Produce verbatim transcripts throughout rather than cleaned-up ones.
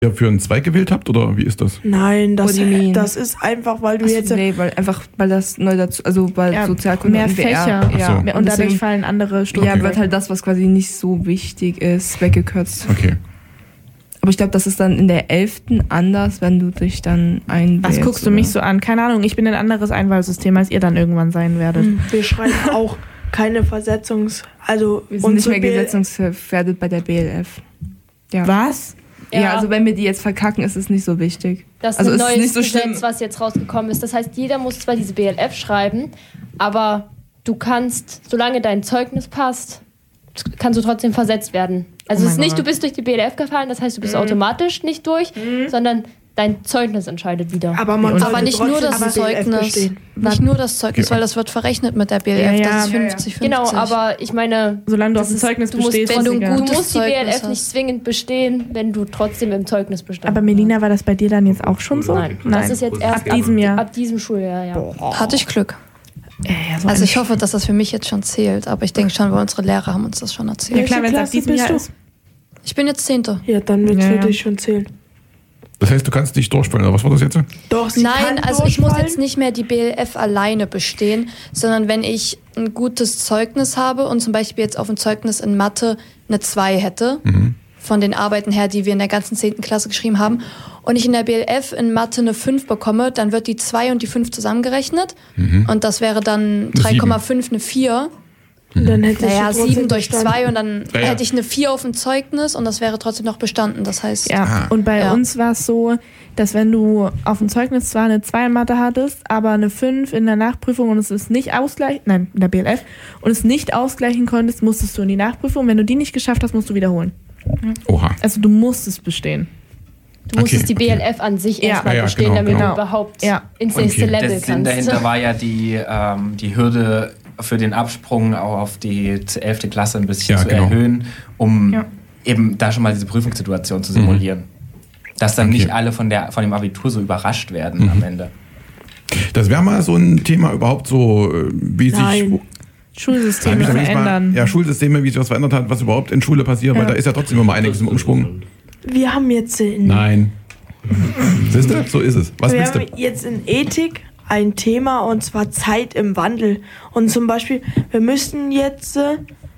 ihr für einen Zweig gewählt habt oder wie ist das? Nein, das, das ist einfach, weil du Achso, jetzt... Nee, weil einfach, weil das neu dazu, also weil ja, Sozialkunde mehr und W R, Fächer. Ja. So. Und, und dadurch deswegen, fallen andere Stunden. Ja, wird halt das, was quasi nicht so wichtig ist, weggekürzt. Okay. Aber ich glaube, das ist dann in der elften anders, wenn du dich dann einwählst. Was guckst du mich so an? Keine Ahnung, ich bin ein anderes Einwahlsystem, als ihr dann irgendwann sein werdet. Wir schreiben auch keine Versetzungs... Also Wir sind nicht mehr B L gesetzungsgefährdet bei der B L F. Ja. Was? Ja. Ja. also wenn wir die jetzt verkacken, ist es nicht so wichtig. Das ist Also ein es ist neues nicht so Gesetz, schlimm. was jetzt rausgekommen ist. Das heißt, jeder muss zwar diese B L F schreiben, aber du kannst, solange dein Zeugnis passt, kannst du trotzdem versetzt werden. Also Oh es ist mein nicht, Gott. du bist durch die B L F gefallen, das heißt, du bist Mhm. automatisch nicht durch, Mhm. sondern dein Zeugnis entscheidet wieder. Aber man Aber sollte nicht nur trotzdem das die B L F Zeugnis. bestehen. Nicht nur das Zeugnis, Ja. weil das wird verrechnet mit der B L F. Ja, ja, das ist ja, ja. fünfzig fünfzig. Genau, aber ich meine, Solange du auf das dem ist- Zeugnis du musst, bestehst, wenn du, ist du egal. musst die Gutes B L F Zeugnis nicht hast. zwingend bestehen, wenn du trotzdem im Zeugnis bestanden Aber Melina, war das bei dir dann jetzt auch schon so? Nein, das ist jetzt erst ab diesem Jahr. ab diesem Schuljahr, ja. Hatte ich Glück. Ja, ja, so Also ein- ich hoffe, dass das für mich jetzt schon zählt, aber ich denke schon, weil unsere Lehrer haben uns das schon Ja erzählt. klar, wenn es ab Klasse diesem bist Jahr du? ist. Ich bin jetzt Zehnte. Ja, dann wird es Ja, für ja. dich schon zählen. Das heißt, du kannst nicht durchfallen, oder was war das jetzt? Doch, sie Nein, kann also ich muss durchfallen. jetzt nicht mehr die B L F alleine bestehen, sondern wenn ich ein gutes Zeugnis habe und zum Beispiel jetzt auf dem Zeugnis in Mathe eine zwei hätte, Mhm. von den Arbeiten her, die wir in der ganzen zehnten Klasse geschrieben haben, und ich in der B L F in Mathe eine fünf bekomme, dann wird die zwei und die fünf zusammengerechnet Mhm. und das wäre dann drei Komma fünf eine vier. Und dann hätte ich Naja, trotzdem sieben durch bestanden. zwei und dann Ja, ja. hätte ich eine vier auf dem Zeugnis und das wäre trotzdem noch bestanden. Das heißt, Ja, Ah. und bei Ja. uns war es so, dass wenn du auf dem Zeugnis zwar eine zwei in Mathe hattest, aber eine fünf in der Nachprüfung und es ist nicht ausgleichen, nein, in der B L F, und es nicht ausgleichen konntest, musstest du in die Nachprüfung. Wenn du die nicht geschafft hast, musst du wiederholen. Oha. Also du musstest bestehen. Du musstest Okay, die B L okay. F an sich Ja. erstmal Ja, ja, bestehen, genau, damit genau. du überhaupt Ja. ins Okay. nächste Level Der Sinn kannst. dahinter war ja die, ähm, die Hürde für den Absprung auch auf die elfte Klasse ein bisschen Ja, zu genau. erhöhen, um Ja. eben da schon mal diese Prüfungssituation zu simulieren. Dass dann Okay. nicht alle von, der, von dem Abitur so überrascht werden am Ende. Das wäre mal so ein Thema überhaupt so, äh, wie sich... Nein. Schulsysteme Damit ich verändern. Mal, ja, Schulsysteme, wie sich was verändert hat, was überhaupt in Schule passiert, Ja. weil da ist ja trotzdem immer einiges im Umschwung. Wir haben jetzt in, Nein. Siehst du? So ist es. Was wir willst du? haben jetzt in Ethik ein Thema, und zwar Zeit im Wandel. Und zum Beispiel, wir müssten jetzt äh,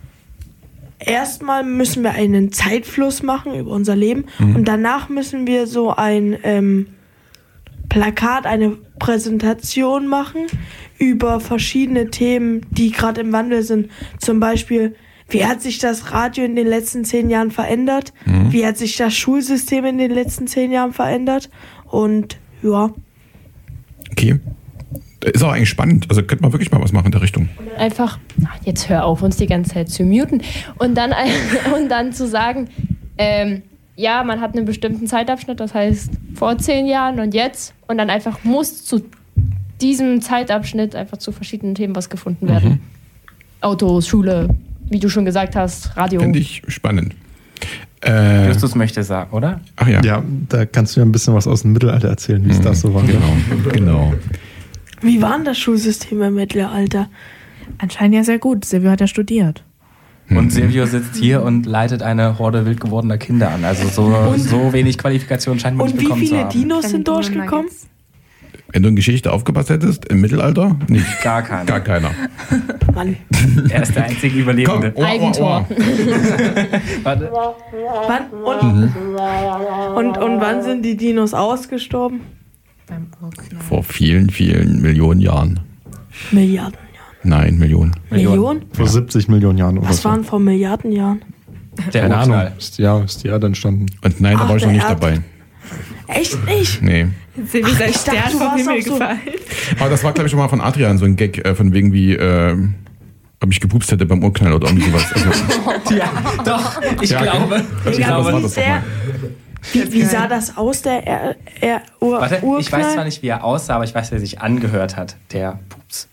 erstmal müssen wir einen Zeitfluss machen über unser Leben, Mhm. und danach müssen wir so ein ähm, Plakat, eine Präsentation machen über verschiedene Themen, die gerade im Wandel sind. Zum Beispiel, wie hat sich das Radio in den letzten zehn Jahren verändert? Mhm. Wie hat sich das Schulsystem in den letzten zehn Jahren verändert? Und ja, Okay. Ist auch eigentlich spannend. Also könnte man wirklich mal was machen in der Richtung. Einfach, ach, jetzt hör auf, uns die ganze Zeit zu muten. Und dann, und dann zu sagen, ähm, ja, man hat einen bestimmten Zeitabschnitt, das heißt vor zehn Jahren und jetzt. Und dann einfach muss zu diesem Zeitabschnitt einfach zu verschiedenen Themen was gefunden werden. Mhm. Autos, Schule, wie du schon gesagt hast, Radio. Finde ich spannend. Äh, Justus möchte sagen, oder? ach ja. Ja, da kannst du mir ein bisschen was aus dem Mittelalter erzählen, wie es da so war. Genau, genau. wie war denn das Schulsystem im Mittelalter? Anscheinend ja sehr gut. Silvio hat ja studiert. Und Silvio sitzt hier und leitet eine Horde wild gewordener Kinder an. Also so, so wenig Qualifikation scheint man Und nicht wie bekommen zu viele haben. Dinos sind durchgekommen? Wenn du in Geschichte aufgepasst hättest, im Mittelalter, nicht. Gar keiner. Gar keiner. Mann. Er ist der einzige Überlebende. Komm, oh, oh, Eigentor. Warte. Wann? Und, und, und wann sind die Dinos ausgestorben? Beim Urknall. Vor vielen, vielen Millionen Jahren. Milliarden. Nein, Millionen. Millionen? Vor siebzig Millionen Jahren oder Was so. waren vor Milliarden Jahren? Der Keine Ahnung. Urknall. Ist, ja, ist die Erde entstanden. Und nein, da Ach, war ich noch der nicht Erd- dabei. Echt nicht? Nee. Silvio ist ein ich dachte, Stern du vom warst Himmel auch so- gefallen. Aber das war, glaube ich, schon mal von Adrian so ein Gag, äh, von wegen wie, äh, ob ich gepupst hätte beim Urknall oder irgendwie sowas. Also, Ja, doch, ich Ja, glaube. Ich Ja, das war glaube. das doch mal. Wie, wie sah das aus, der er, er, Ur, Warte, ich Urknall? weiß zwar nicht, wie er aussah, aber ich weiß, wer sich angehört hat. Der Pups.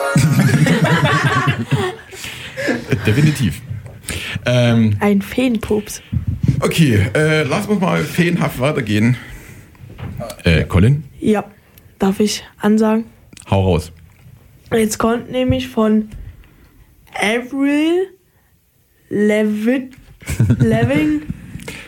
Definitiv. Ähm, Ein Feenpups. okay, äh, lass uns mal feenhaft weitergehen. Äh, Colin, Ja, darf ich ansagen? hau raus. Jetzt kommt nämlich von Avril Levin, Levin